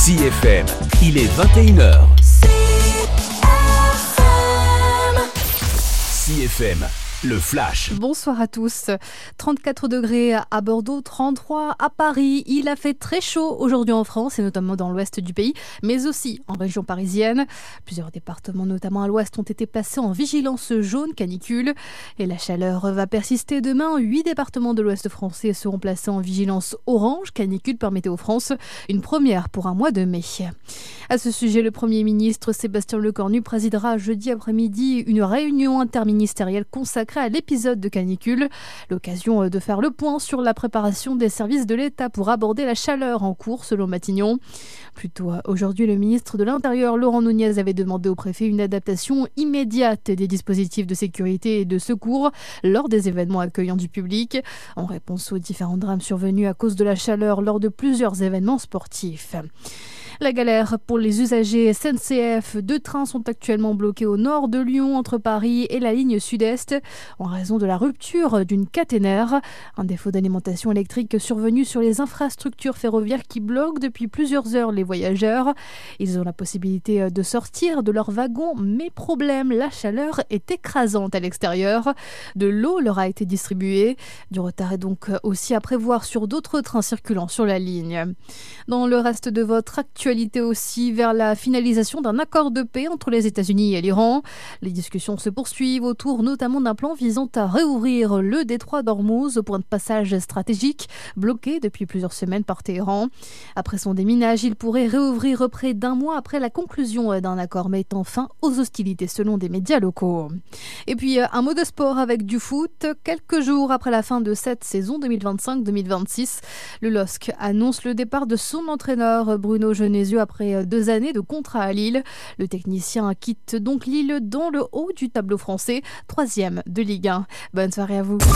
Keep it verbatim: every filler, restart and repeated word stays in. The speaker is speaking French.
C F M, il est vingt et une heures. C F M, le flash. Bonsoir à tous. trente-quatre degrés à Bordeaux, trente-trois à Paris. Il a fait très chaud aujourd'hui en France et notamment dans l'ouest du pays, mais aussi en région parisienne. Plusieurs départements, notamment à l'ouest, ont été placés en vigilance jaune canicule. Et la chaleur va persister demain. Huit départements de l'ouest français seront placés en vigilance orange canicule par Météo France. Une première pour un mois de mai. À ce sujet, le Premier ministre Sébastien Lecornu présidera jeudi après-midi une réunion interministérielle consacrée à l'épisode de canicule. L'occasion de faire le point sur la préparation des services de l'État pour aborder la chaleur en cours, selon Matignon. Plus tôt aujourd'hui, le ministre de l'Intérieur, Laurent Nunez, avait demandé au préfet une adaptation immédiate des dispositifs de sécurité et de secours lors des événements accueillant du public, en réponse aux différents drames survenus à cause de la chaleur lors de plusieurs événements sportifs. La galère pour les usagers S N C F. Deux trains sont actuellement bloqués au nord de Lyon entre Paris et la ligne sud-est en raison de la rupture d'une caténaire. Un défaut d'alimentation électrique survenu sur les infrastructures ferroviaires qui bloquent depuis plusieurs heures les voyageurs. Ils ont la possibilité de sortir de leur wagon, mais problème, la chaleur est écrasante à l'extérieur. De l'eau leur a été distribuée. Du retard est donc aussi à prévoir sur d'autres trains circulant sur la ligne. Dans le reste de votre actualité aussi, vers la finalisation d'un accord de paix entre les États-Unis et l'Iran. Les discussions se poursuivent autour notamment d'un plan visant à réouvrir le détroit d'Ormuz, point de passage stratégique bloqué depuis plusieurs semaines par Téhéran. Après son déminage, il pourrait réouvrir près d'un mois après la conclusion d'un accord mettant fin aux hostilités selon des médias locaux. Et puis un mot de sport avec du foot. Quelques jours après la fin de cette saison deux mille vingt-cinq deux mille vingt-six, le L O S C annonce le départ de son entraîneur Bruno Genesio après deux années de contrat à Lille. Le technicien quitte donc Lille dans le haut du tableau français, troisième de Ligue un. Bonne soirée à vous.